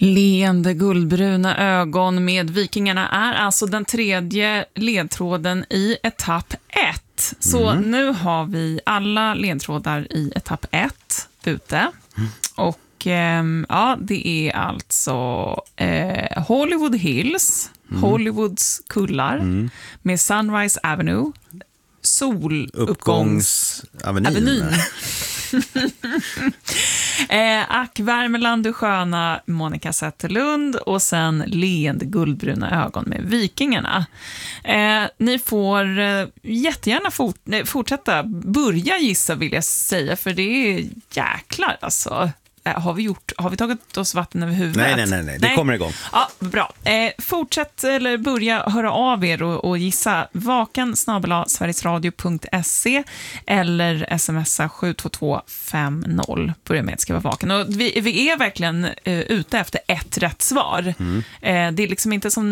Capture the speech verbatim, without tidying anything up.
Leende guldbruna ögon med Vikingarna är alltså den tredje ledtråden i etapp ett. Så mm. nu har vi alla ledtrådar i etapp ett ute. Mm. Och eh, ja, det är alltså eh, Hollywood Hills, mm. Hollywoods kullar mm. med Sunrise Avenue, Soluppgångsavenyn. eh, Ack Värmeland, du sköna, Monica Zetterlund och sen Leende guldbruna ögon med Vikingarna. Eh, ni får eh, jättegärna fort, nej, fortsätta börja gissa, vill jag säga, för det är jäklar alltså. Har vi, gjort, har vi tagit oss vatten över huvudet? Nej, nej, nej, nej. det nej. kommer igång. Ja, bra. Eh, fortsätt eller börja höra av er och, och gissa vaken snabel-a sverigesradio punkt se eller smsa sju två två fem noll. Börja med att skriva vaken. Och vi, vi är verkligen eh, ute efter ett rätt svar. Mm. Eh, det är liksom inte som